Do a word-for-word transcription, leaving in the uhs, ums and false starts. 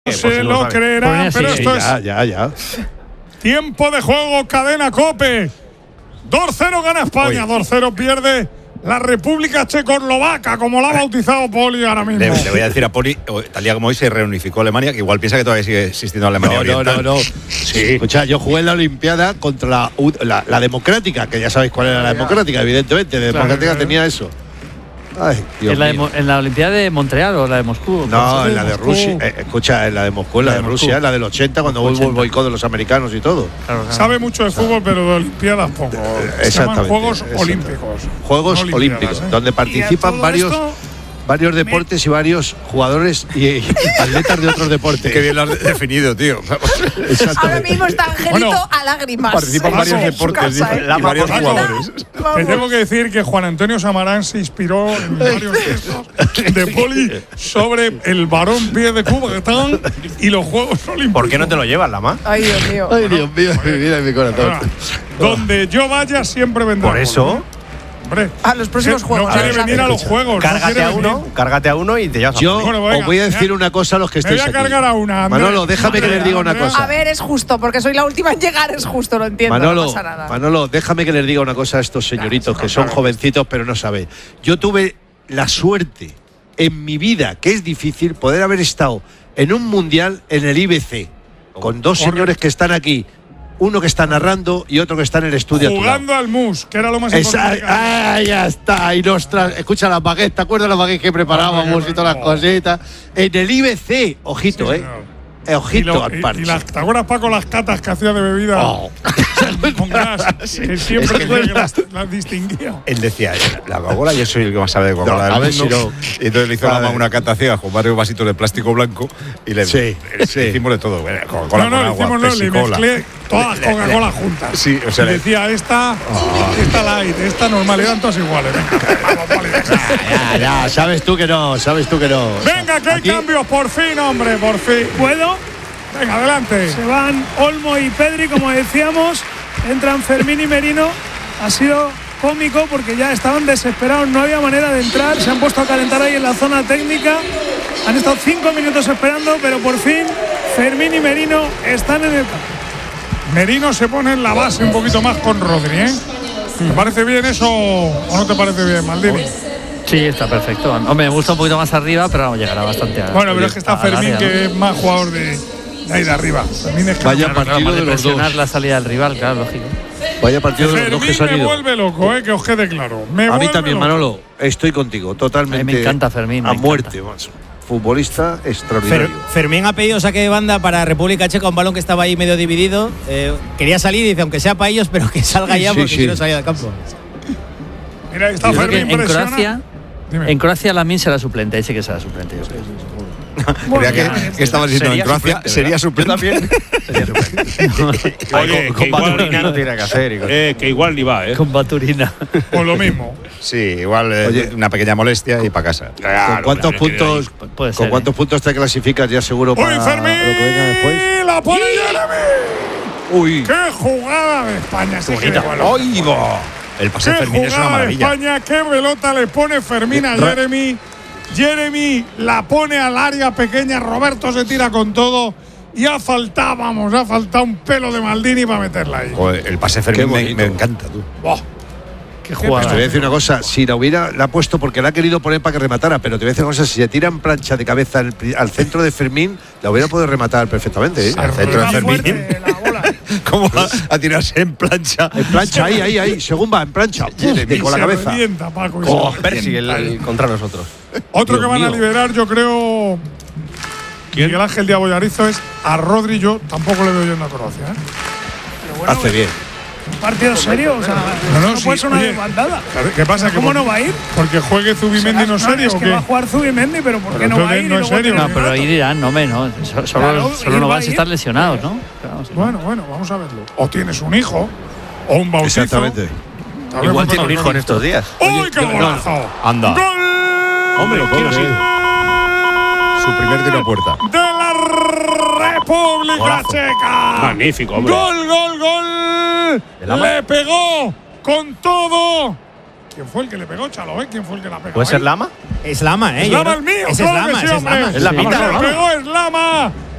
No se lo creerán, pero esto es ya, ya, ya. tiempo de juego, cadena COPE. dos cero gana España, dos cero pierde la República Checoslovaca, como la ha bautizado Poli ahora mismo. Le, le voy a decir a Poli, tal día como hoy se reunificó Alemania, que igual piensa que todavía sigue existiendo Alemania No, no, Oriental. no, no. Sí. Escucha, yo jugué en la Olimpiada contra la, la, la democrática, que ya sabéis cuál era la democrática, evidentemente. La democrática claro, claro. tenía eso. Ay, Dios ¿En la, de, mío. ¿En la Olimpiada de Montreal o la de Moscú? No, en la de Moscú. Rusia. Eh, escucha, en la de Moscú, en la de, de Rusia, Moscú. en la del ochenta, cuando hubo el ochenta. boicot de los americanos y todo. Claro, claro. Sabe mucho de fútbol, pero de Olimpiadas poco. Se llaman Exactamente, Juegos exactamente. Olímpicos. Juegos No Olímpicos, Olimpiadas, ¿eh? donde Y a participan todo varios, esto, varios deportes y varios jugadores y, y atletas de otros deportes. Qué bien lo has definido, tío. Ahora mismo está Angelito Bueno, a lágrimas. participan en varios su deportes, casa, dice, ¿eh? y varios Paco, jugadores. vamos. Te tengo que decir que Juan Antonio Samarán se inspiró en varios textos de Poli sobre el varón pie de Coubertin y los Juegos Olímpicos. ¿Por qué no te lo llevas, Lama? Ay, Dios mío. Ay, Dios mío, mi vida y mi corazón. Ahora, donde yo vaya siempre vendrá. Por eso, Hombre, A los próximos no juegos. quiere o sea, venir a los juegos. no cárgate quiere a uno, venir. cárgate a uno y te llevas a Yo Bueno, venga, os voy a decir ya. una cosa a los que Me voy estéis a aquí. cargar a una. Andrea. Manolo, déjame que les diga una Andrea. cosa. A ver, es justo, porque soy la última en llegar, es justo, lo entiendo. Manolo, no pasa nada. Manolo, déjame que les diga una cosa a estos señoritos que son jovencitos pero no saben. Yo tuve la suerte en mi vida, que es difícil, poder haber estado en un mundial en el I B C con dos Correcto. señores que están aquí, uno que está narrando y otro que está en el estudio. a tu lado. Jugando al mus, que era lo más Esa, importante. ah, ya está. Y nos tra- escucha las baguettes, ¿te acuerdas las baguettes que preparábamos y todas las cositas? En el I B C, ojito, Sí, eh. señor. Eh, Y, ojito lo- al y- parche. y las, ¿te acuerdas, Paco, las catas que hacía de bebida Oh. con gas? Que siempre Es que decía que no- las, las distinguía. Él decía, la Coca-Cola, yo soy el que más sabe de Coca-Cola No, a del ver mundo. si no. Y entonces le hizo A la ver. mamá una cata ciega con varios vasitos de plástico blanco y le, Sí, le- sí. hicimos de todo. eh, Coca-Cola No, no, con le agua, hicimos, no, le Pepsi-Cola. mezclé todas las Coca-Cola juntas. Sí, o sea, Y le- decía, esta, esta light, esta normal, eran todas iguales. Venga, vamos, Poli, venga. Ya, ya, sabes tú que no, sabes tú que no. Venga, que hay Aquí- cambios, por fin, hombre, por fin. ¿puedo? Venga, adelante. Se van Olmo y Pedri, como decíamos. Entran Fermín y Merino. Ha sido cómico porque ya estaban desesperados, no había manera de entrar. Se han puesto a calentar ahí en la zona técnica. Han estado cinco minutos esperando, pero por fin Fermín y Merino están en el campo. Merino se pone en la base un poquito más con Rodri, ¿eh? ¿Te parece bien eso o no te parece bien, Maldini? Sí, está perfecto. Hombre, me gusta un poquito más arriba, pero vamos, llegará bastante a. Bueno, pero es que está al Fermín, área, ¿no? que es más jugador de, de ahí de arriba. Fermín es que Vaya no- Claro, claro, partido más de los presionar dos. la salida del rival, claro, lógico. Vaya partido de los dos que Fermín se han me ido. vuelve loco, eh, que os quede claro. Me A mí vuelve también, loco. Manolo, estoy contigo, totalmente. A mí me encanta Fermín, me A encanta. muerte, macho. Futbolista Fer- extraordinario. Fermín ha pedido saque de banda para República Checa, un balón que estaba ahí medio dividido. Eh, quería salir y dice, aunque sea para ellos, pero que salga Sí, ya sí, porque sí. quiero salir del campo. Mira, ahí está Yo creo que Fermín en presiona. Croacia, Dime. en Croacia Lamin será suplente, ahí sí que será suplente. Yo creo. Creía que, que estabas diciendo en Sería Croacia, suplente, sería ¿verdad? suplente. Sería suplente. Oye, con que igual- Baturina no tiene que hacer. y con- Eh, que igual ni va, ¿eh? Con Baturina. Pues lo mismo. Sí, igual eh, Oye. una pequeña molestia y para casa. Claro, ¿Con cuántos claro, puntos, Puede con ser, cuántos ¿eh? puntos te clasificas ya seguro para ¡Uy, lo Fermín! que venga después? ¡La pone Jeremy! Uy, ¡Qué jugada de España! Sí, que bueno. ¡Ay, va! El pase de ¡Qué Fermín es una jugada de maravilla. España! ¡Qué pelota le pone Fermín a Ra- Jeremy! Jeremy la pone al área pequeña. Roberto se tira con todo. Y ha faltado, vamos, ha faltado un pelo de Maldini para meterla ahí. Joder, el pase de Fermín Qué me, bonito. me encanta, tú. Buah. Qué te jugada. voy a decir una cosa, si la hubiera, la ha puesto porque la ha querido poner para que rematara, pero te voy a decir una cosa, si se tira en plancha de cabeza al, pri- al centro de Fermín, la hubiera podido rematar perfectamente, ¿eh? Al centro de Está Fermín. fuerte la bola. ¿Cómo va a tirarse en plancha? En plancha, ahí, ahí, ahí, según va, en plancha, Jeremy, y con la Se cabeza. revienta, Paco, y se Oh, revienta. Percy el, el contra nosotros. Otro Dios que van a mío. liberar, yo creo, Miguel Ángel Diabo Yarizo, es a Rodri. Yo tampoco le veo yendo a Croacia, ¿eh? Pero bueno, Hace bien. un partido serio, o sea, No, no, no, sí, puede ser una oye, desbandada. ¿Qué pasa? Que ¿Cómo por- no va a ir? Porque juegue Zubimendi no es serio, es ¿o que qué? va a jugar Zubimendi, pero ¿por qué Pero no va a entonces ir? no y es luego serio. tiene No, pero rato? ahí dirán, no, me, no. So- Solo, Claro, solo ir no va vas a a ir. estar lesionados, ¿no? Pero vamos, Bueno, bueno, vamos a verlo. O tienes un hijo, o un bautizo. Exactamente. Sabemos Igual tiene un cosas. hijo en estos días. ¡Uy, qué yo- no, golazo! Anda. ¡Gol! Hombre, ¿quién ha sido? Su primer tiro a puerta. De la República Golazo. Checa. Magnífico, hombre. Gol, gol, gol. Le pegó con todo. ¿Quién fue el que le pegó, Chalo? ¿Eh? ¿Quién fue el que la pegó? ¿Puede ser ahí? Lama? Es Lama, ¿eh? Es Yo Lama creo- el mío, Ese es claro que Lama, sí, ese es hombre. Lama. Es la Le mitad, pegó, es Lama.